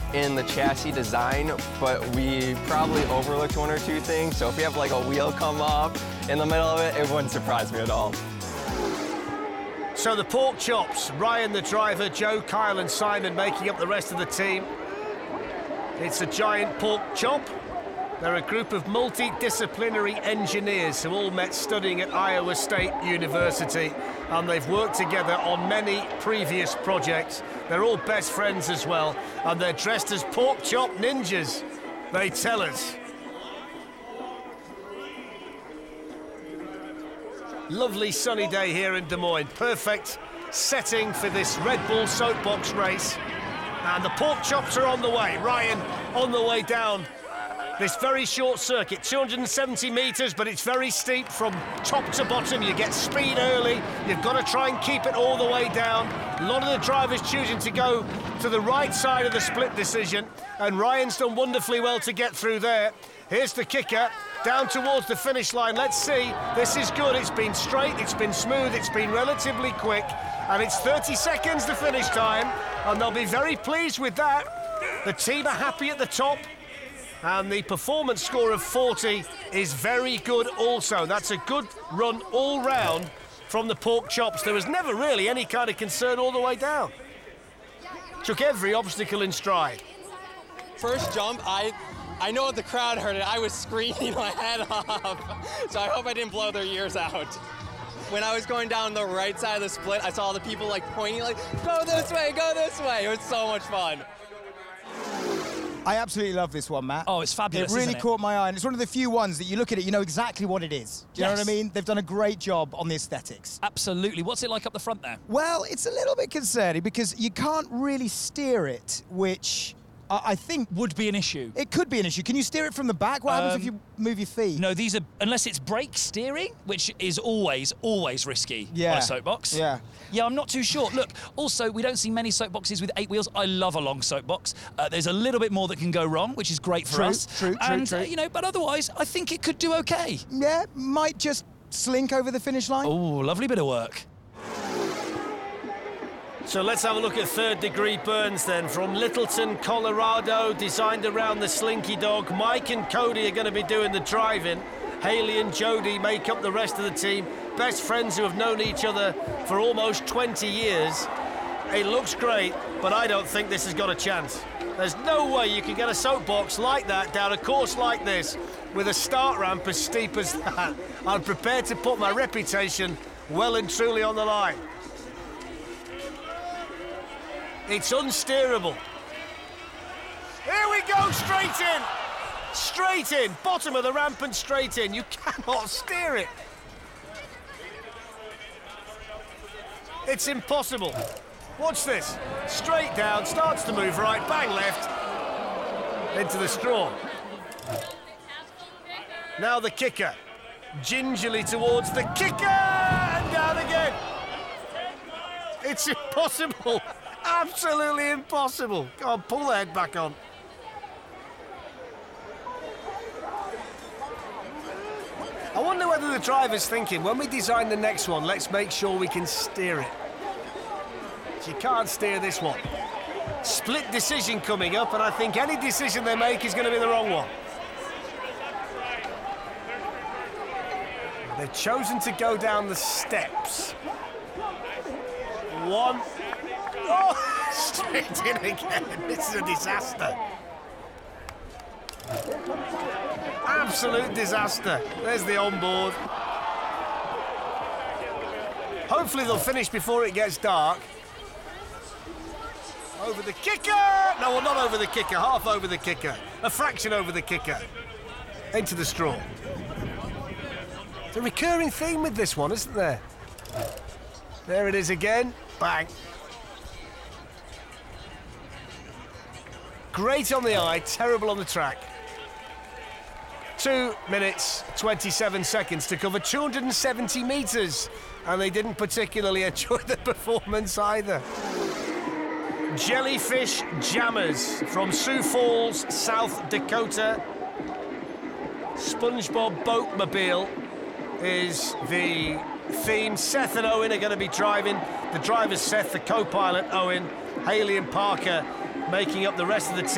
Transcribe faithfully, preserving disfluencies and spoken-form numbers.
in the chassis design, but we probably overlooked one or two things. So if we have like a wheel come off in the middle of it, it wouldn't surprise me at all. So the pork chops, Ryan the driver, Joe, Kyle and Simon making up the rest of the team. It's a giant pork chop. They're a group of multidisciplinary engineers who all met studying at Iowa State University, and they've worked together on many previous projects. They're all best friends as well, and they're dressed as pork chop ninjas, they tell us. Lovely sunny day here in Des Moines. Perfect setting for this Red Bull Soapbox race. And the pork chops are on the way. Ryan on the way down this very short circuit, two hundred seventy metres, but it's very steep from top to bottom. You get speed early. You've got to try and keep it all the way down. A lot of the drivers choosing to go to the right side of the split decision, and Ryan's done wonderfully well to get through there. Here's the kicker, down towards the finish line. Let's see. This is good. It's been straight, it's been smooth, it's been relatively quick, and it's thirty seconds the finish time, and they'll be very pleased with that. The team are happy at the top. And the performance score of forty is very good also. That's a good run all round from the pork chops. There was never really any kind of concern all the way down. Took every obstacle in stride. First jump, I I know the crowd heard it. I was screaming my head off. So I hope I didn't blow their ears out. When I was going down the right side of the split, I saw all the people like pointing like, go this way, go this way. It was so much fun. I absolutely love this one, Matt. Oh, it's fabulous, It really isn't it? caught my eye, and it's one of the few ones that you look at it, you know exactly what it is. Do you Yes. know what I mean? They've done a great job on the aesthetics. Absolutely. What's it like up the front there? Well, it's a little bit concerning because you can't really steer it, which I, I think Would be an issue. it could be an issue. Can you steer it from the back? What happens if Um, you move your feet? No, these are, unless it's brake steering, which is always, always risky Yeah. on a soapbox. Yeah. Yeah, I'm not too sure. Look, also, we don't see many soapboxes with eight wheels. I love a long soapbox. Uh, there's a little bit more that can go wrong, which is great for True, us. true, true, and, true. Uh, you know, but otherwise, I think it could do okay. Yeah, might just slink over the finish line. Oh, lovely bit of work. So let's have a look at third degree burns then. From Littleton, Colorado, designed around the Slinky Dog. Mike and Cody are going to be doing the driving. Haley and Jody make up the rest of the team. Best friends who have known each other for almost twenty years. It looks great, but I don't think this has got a chance. There's no way you can get a soapbox like that down a course like this with a start ramp as steep as that. I'm prepared to put my reputation well and truly on the line. It's unsteerable. Here we go, straight in. Straight in, bottom of the ramp and straight in. You cannot steer it. It's impossible. Watch this. Straight down, starts to move right, bang left, into the straw. Now the kicker. Gingerly towards the kicker, and down again. It's impossible. Absolutely impossible. Go on, pull the head back on. I wonder whether the driver's thinking, when we design the next one, let's make sure we can steer it. You can't steer this one. Split decision coming up, and I think any decision they make is going to be the wrong one. They've chosen to go down the steps. One. Oh, straight in again. This is a disaster. Absolute disaster. There's the onboard. Hopefully they'll finish before it gets dark. Over the kicker! No, well, not over the kicker, half over the kicker. A fraction over the kicker. Into the straw. It's a recurring theme with this one, isn't there? There it is again. Bang. Great on the eye, terrible on the track. Two minutes, twenty-seven seconds to cover two hundred seventy metres, and they didn't particularly enjoy the performance either. Jellyfish Jammers from Sioux Falls, South Dakota. SpongeBob Boatmobile is the theme. Seth and Owen are going to be driving. The driver's Seth, the co-pilot Owen, Haley and Parker making up the rest of the team.